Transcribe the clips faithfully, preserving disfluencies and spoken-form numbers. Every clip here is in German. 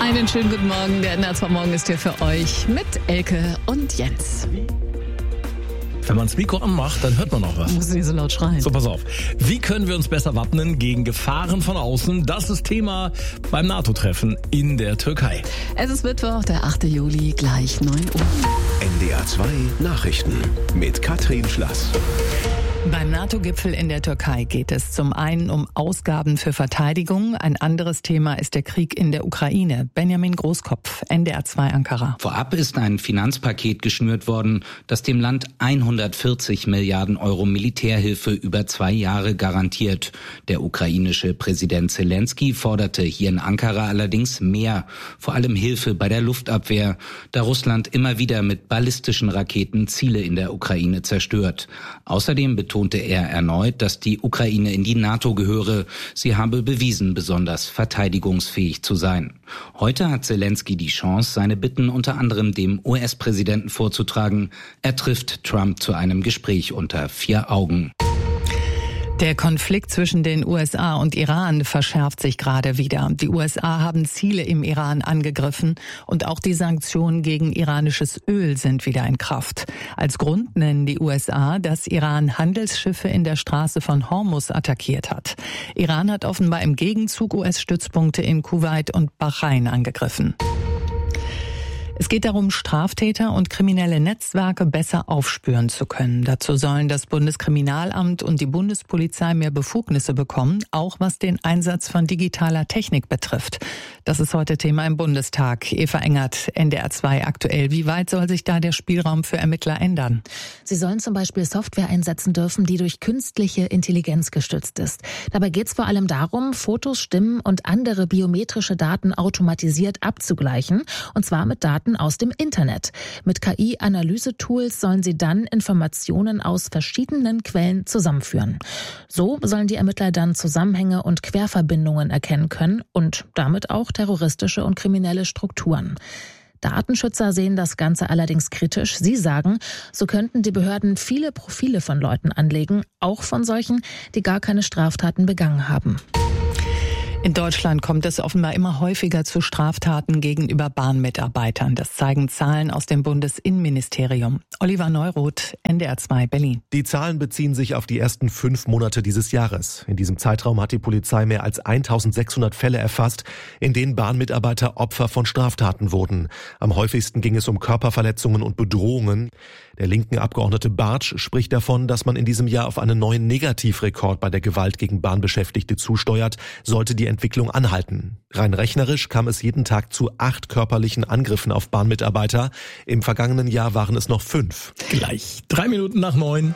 Einen schönen guten Morgen. Der N D R zwei Morgen ist hier für euch mit Elke und Jens. Wenn man das Mikro anmacht, dann hört man noch was. Muss nicht so laut schreien. So, pass auf. Wie können wir uns besser wappnen gegen Gefahren von außen? Das ist Thema beim NATO-Treffen in der Türkei. Es ist Mittwoch, der achte Juli, gleich neun Uhr. N D R zwei Nachrichten mit Katrin Schlass. Beim NATO-Gipfel in der Türkei geht es zum einen um Ausgaben für Verteidigung. Ein anderes Thema ist der Krieg in der Ukraine. Benjamin Großkopf, N D R zwei Ankara. Vorab ist ein Finanzpaket geschnürt worden, das dem Land hundertvierzig Milliarden Euro Militärhilfe über zwei Jahre garantiert. Der ukrainische Präsident Zelensky forderte hier in Ankara allerdings mehr, vor allem Hilfe bei der Luftabwehr, da Russland immer wieder mit ballistischen Raketen Ziele in der Ukraine zerstört. Außerdem betonte er erneut, dass die Ukraine in die NATO gehöre. Sie habe bewiesen, besonders verteidigungsfähig zu sein. Heute hat Zelensky die Chance, seine Bitten unter anderem dem U S-Präsidenten vorzutragen. Er trifft Trump zu einem Gespräch unter vier Augen. Der Konflikt zwischen den U S A und Iran verschärft sich gerade wieder. Die U S A haben Ziele im Iran angegriffen und auch die Sanktionen gegen iranisches Öl sind wieder in Kraft. Als Grund nennen die U S A, dass Iran Handelsschiffe in der Straße von Hormuz attackiert hat. Iran hat offenbar im Gegenzug U S-Stützpunkte in Kuwait und Bahrain angegriffen. Es geht darum, Straftäter und kriminelle Netzwerke besser aufspüren zu können. Dazu sollen das Bundeskriminalamt und die Bundespolizei mehr Befugnisse bekommen, auch was den Einsatz von digitaler Technik betrifft. Das ist heute Thema im Bundestag. Eva Engert, N D R zwei aktuell. Wie weit soll sich da der Spielraum für Ermittler ändern? Sie sollen zum Beispiel Software einsetzen dürfen, die durch künstliche Intelligenz gestützt ist. Dabei geht es vor allem darum, Fotos, Stimmen und andere biometrische Daten automatisiert abzugleichen, und zwar mit Daten aus dem Internet. Mit K I-Analyse-Tools sollen sie dann Informationen aus verschiedenen Quellen zusammenführen. So sollen die Ermittler dann Zusammenhänge und Querverbindungen erkennen können und damit auch terroristische und kriminelle Strukturen. Datenschützer sehen das Ganze allerdings kritisch. Sie sagen, so könnten die Behörden viele Profile von Leuten anlegen, auch von solchen, die gar keine Straftaten begangen haben. In Deutschland kommt es offenbar immer häufiger zu Straftaten gegenüber Bahnmitarbeitern. Das zeigen Zahlen aus dem Bundesinnenministerium. Oliver Neuroth, N D R zwei Berlin. Die Zahlen beziehen sich auf die ersten fünf Monate dieses Jahres. In diesem Zeitraum hat die Polizei mehr als eintausendsechshundert Fälle erfasst, in denen Bahnmitarbeiter Opfer von Straftaten wurden. Am häufigsten ging es um Körperverletzungen und Bedrohungen. Der linken Abgeordnete Bartsch spricht davon, dass man in diesem Jahr auf einen neuen Negativrekord bei der Gewalt gegen Bahnbeschäftigte zusteuert, sollte die Entwicklung anhalten. Rein rechnerisch kam es jeden Tag zu acht körperlichen Angriffen auf Bahnmitarbeiter. Im vergangenen Jahr waren es noch fünf. Gleich drei Minuten nach neun.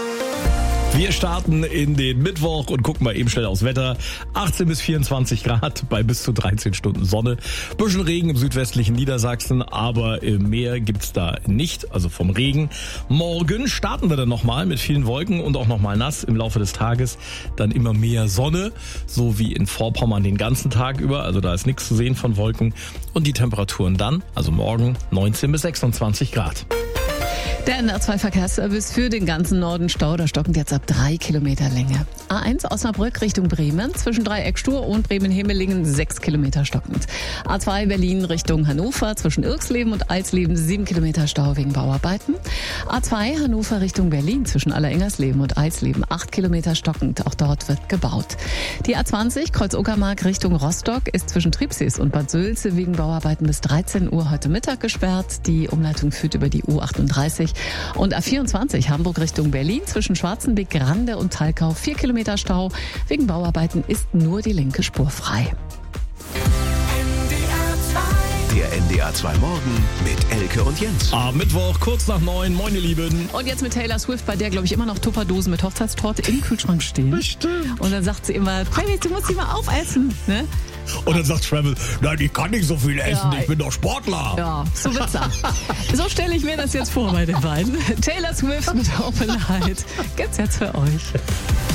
Wir starten in den Mittwoch und gucken mal eben schnell aufs Wetter. achtzehn bis vierundzwanzig Grad bei bis zu dreizehn Stunden Sonne. Bisschen Regen im südwestlichen Niedersachsen, aber im Meer gibt's da nicht, also vom Regen. Morgen starten wir dann nochmal mit vielen Wolken und auch nochmal nass im Laufe des Tages. Dann immer mehr Sonne, so wie in Vorpommern den ganzen Tag über. Also da ist nichts zu sehen von Wolken. Und die Temperaturen dann, also morgen neunzehn bis sechsundzwanzig Grad. Der N D R zwei Verkehrsservice für den ganzen Norden Stau. Da stockend jetzt ab drei Kilometer Länge. A eins Osnabrück Richtung Bremen zwischen Dreieck-Stur und Bremen-Hemelingen sechs Kilometer stockend. A zwei Berlin Richtung Hannover zwischen Irksleben und Alsleben sieben Kilometer Stau wegen Bauarbeiten. A zwei Hannover Richtung Berlin zwischen Allerengersleben und Alsleben acht Kilometer stockend. Auch dort wird gebaut. Die A zwanzig Kreuz-Uckermark Richtung Rostock ist zwischen Tribsees und Bad Sülze wegen Bauarbeiten bis dreizehn Uhr heute Mittag gesperrt. Die Umleitung führt über die U achtunddreißig. Und A vierundzwanzig Hamburg Richtung Berlin zwischen Schwarzenbeck, Grande und Talkau vier Kilometer Stau. Wegen Bauarbeiten ist nur die linke Spur frei. Der N D R zwei Morgen mit Elke und Jens. Am Mittwoch, kurz nach neun. Moin, ihr Lieben. Und jetzt mit Taylor Swift, bei der, glaube ich, immer noch Tupperdosen mit Hochzeitstorte im Kühlschrank stehen. Bestimmt. Und dann sagt sie immer, Travis, du musst die mal aufessen. Ne? Und dann sagt Travis, nein, ich kann nicht so viel essen, Ja, ich bin doch Sportler. Ja, so wird's sein. So stelle ich mir das jetzt vor bei den beiden. Taylor Swift mit Open Light gibt's jetzt für euch.